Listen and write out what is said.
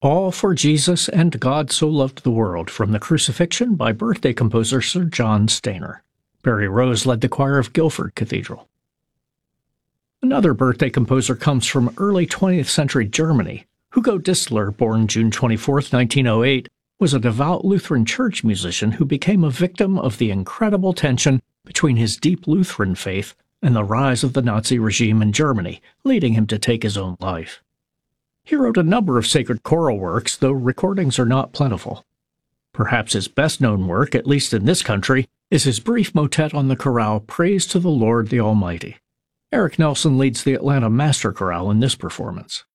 All for Jesus and God So Loved the World from the Crucifixion by birthday composer Sir John Stainer. Barry Rose led the choir of Guildford Cathedral. Another birthday composer comes from early 20th century Germany. Hugo Distler, born June 24, 1908, was a devout Lutheran church musician who became a victim of the incredible tension between his deep Lutheran faith and the rise of the Nazi regime in Germany, leading him to take his own life. He wrote a number of sacred choral works, though recordings are not plentiful. Perhaps his best-known work, at least in this country, is his brief motet on the chorale Praise to the Lord the Almighty. Eric Nelson leads the Atlanta Master Chorale in this performance.